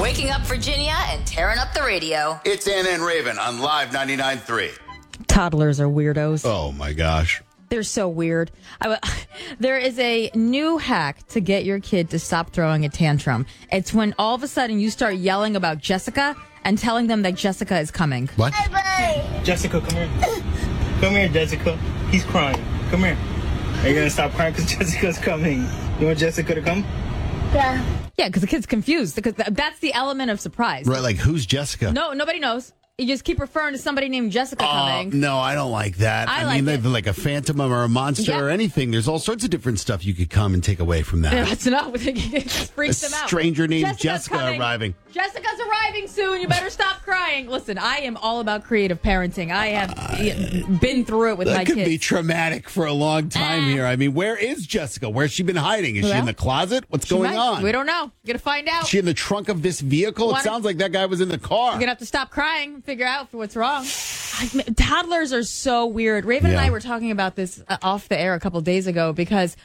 Waking up Virginia and tearing up the radio. It's Anna and Raven on Live 99.3. Toddlers are weirdos. Oh, my gosh. They're so weird. There is a new hack to get your kid to stop throwing a tantrum. It's when all of a sudden you start yelling about Jessica and telling them that Jessica is coming. What? Jessica, come here. Come here, Jessica. He's crying. Come here. Are you going to stop crying because Jessica's coming? You want Jessica to come? Yeah, because the kid's confused. Because that's the element of surprise. Right, like, who's Jessica? No, nobody knows. You just keep referring to somebody named Jessica coming. No, I don't like that. I mean, like it. like a phantom or a monster or anything. There's all sorts of different stuff you could come and take away from that. That's enough. It just freaks them out. A stranger named Jessica's Jessica coming. arriving. Jessica's arriving soon. You better stop crying. Listen, I am all about creative parenting. I have been through it with my That could kids. be traumatic for a long time here. I mean, where is Jessica? Where's she been hiding? Is she in the closet? What's going on? We don't know. You're going to find out. Is she in the trunk of this vehicle? It sounds like that guy was in the car. You're going to have to stop crying and figure out what's wrong. Toddlers are so weird. Raven and I were talking about this off the air a couple days ago because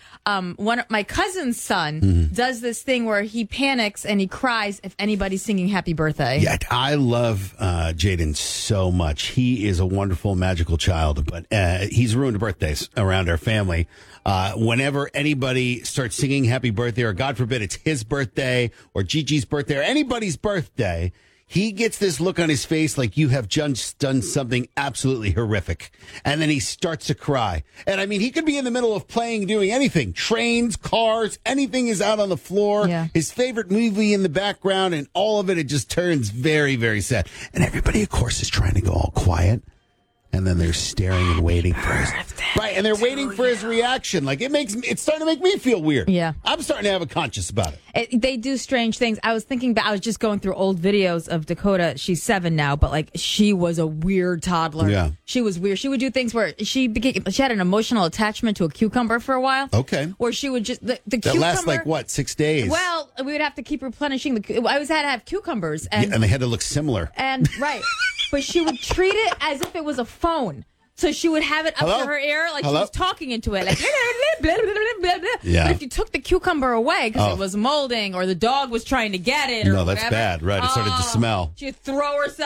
my cousin's son does this thing where he panics and he cries if anybody's singing happy birthday. Yeah, I love Jaden so much. He is a wonderful, magical child, but he's ruined birthdays around our family. Whenever anybody starts singing happy birthday, or God forbid it's his birthday or Gigi's birthday or anybody's birthday, he gets this look on his face like you have just done something absolutely horrific. And then he starts to cry. And I mean, he could be in the middle of playing, doing anything. Trains, cars, anything is out on the floor. Yeah. His favorite movie in the background, and all of it just turns very, very sad. And everybody, of course, is trying to go all quiet. And then they're staring and waiting for his and they're waiting for his reaction. Like it's starting to make me feel weird. Yeah, I'm starting to have a conscience about it. They do strange things. I was thinking I was just going through old videos of Dakota. She's 7 now, but like she was a weird toddler. Yeah, she was weird. She would do things where she had an emotional attachment to a cucumber for a while. Okay, where she would just the that cucumber lasts like what, 6 days? Well, we would have to keep replenishing I always had to have cucumbers, and they had to look similar. And but she would treat it as if it was a phone. So she would have it up to her ear like she was talking into it. Like, blah, blah, blah, blah. Yeah. But if you took the cucumber away because it was molding or the dog was trying to get it or no, that's whatever, bad. Right. It started to smell. She'd throw herself